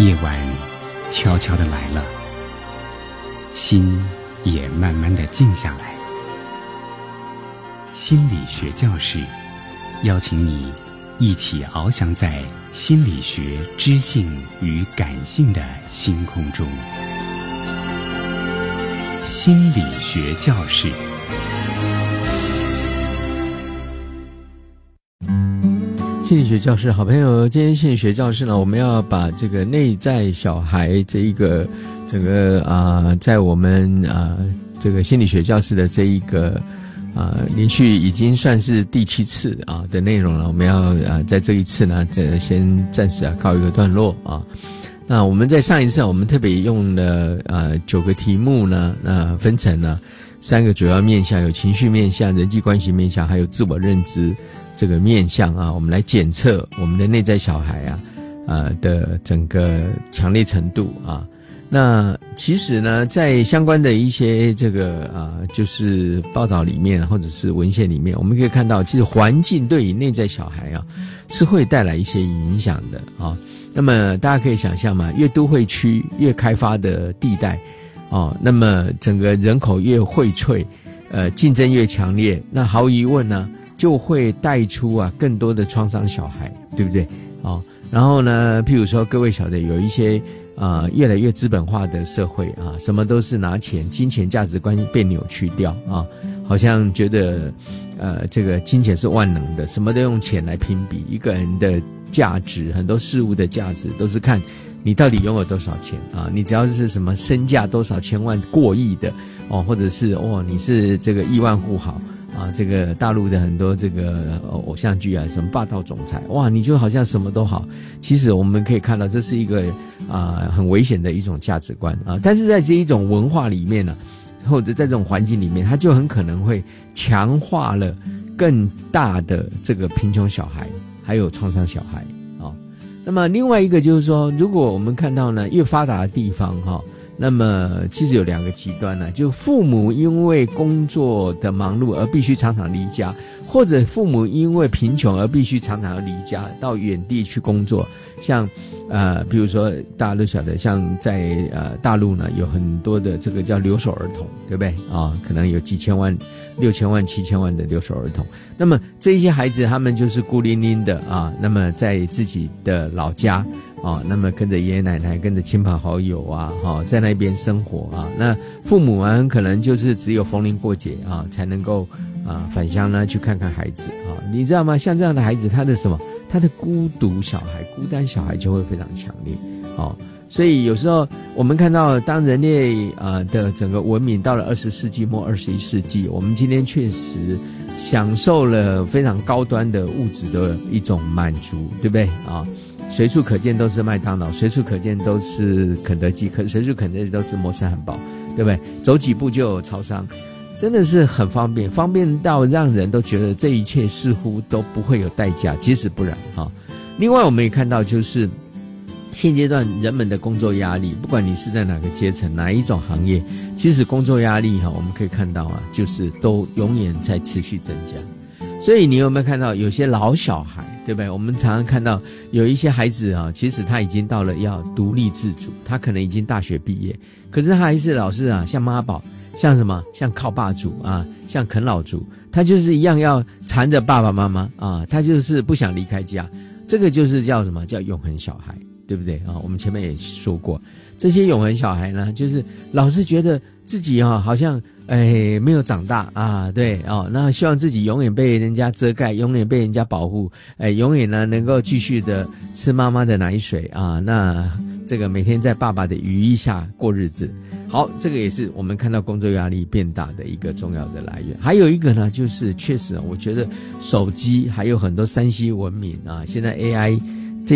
夜晚悄悄地来了，心也慢慢地静下来。心理学教室邀请你一起翱翔在心理学知性与感性的星空中。心理学教室。 心理学教室，好朋友，今天心理学教室呢，我们要把这个内在小孩这一个整个在我们这个心理学教室的这一个连续已经算是第7次的内容了。我们要在这一次呢，先暂时告一个段落啊。那我们在上一次我们特别用了9个题目呢，分成了3个主要面向，有情绪面向、人际关系面向，还有自我认知这个面向我们来检测我们的内在小孩的整个强烈程度那其实呢，在相关的一些这个就是报道里面或者是文献里面，我们可以看到，其实环境对于内在小孩是会带来一些影响的那么大家可以想象嘛，越都会区越开发的地带那么整个人口越荟萃，竞争越强烈，那毫无疑问呢，就会带出更多的创伤小孩，对不对然后呢，譬如说各位晓得有一些越来越资本化的社会什么都是拿钱，金钱价值观被扭曲掉好像觉得这个金钱是万能的，什么都用钱来评比，一个人的价值，很多事物的价值都是看你到底拥有多少钱你只要是什么身价多少千万过亿的或者是你是这个亿万富豪这个大陆的很多这个偶像剧什么霸道总裁，你就好像什么都好。其实我们可以看到，这是一个很危险的一种价值观但是在这一种文化里面呢，或者在这种环境里面，它就很可能会强化了更大的这个贫穷小孩还有创伤小孩那么另外一个就是说，如果我们看到呢，越发达的地方那么其实有2个极端就父母因为工作的忙碌而必须常常离家，或者父母因为贫穷而必须常常离家到远地去工作。像比如说大家都晓得，像在大陆呢，有很多的这个叫留守儿童，对不对可能有几千万、6000万、7000万的留守儿童。那么这些孩子他们就是孤零零的那么在自己的老家那么跟着爷爷奶奶，跟着亲朋好友在那边生活那父母很可能就是只有逢年过节才能够返乡呢去看看孩子你知道吗？像这样的孩子，他的什么？他的孤独小孩、孤单小孩就会非常强烈所以有时候我们看到，当人类的整个文明到了20世纪末、21世纪，我们今天确实享受了非常高端的物质的一种满足，对不对随处可见都是麦当劳，随处可见都是肯德基，随处可见都是摩斯汉堡，对不对？走几步就有超商，真的是很方便，方便到让人都觉得这一切似乎都不会有代价，其实不然另外我们也看到，就是现阶段人们的工作压力，不管你是在哪个阶层、哪一种行业，其实工作压力我们可以看到就是都永远在持续增加。所以你有没有看到有些老小孩，对不对？我们常常看到有一些孩子其实他已经到了要独立自主，他可能已经大学毕业，可是他还是老是像妈宝，像什么，像靠爸族像啃老族，他就是一样要缠着爸爸妈妈他就是不想离开家。这个就是叫什么？叫永恒小孩，对不对我们前面也说过，这些永恒小孩呢，就是老是觉得自己好像没有长大对那希望自己永远被人家遮盖，永远被人家保护，永远呢能够继续的吃妈妈的奶水那这个每天在爸爸的羽翼下过日子。好，这个也是我们看到工作压力变大的一个重要的来源。还有一个呢，就是确实我觉得手机还有很多3C 文明现在 AI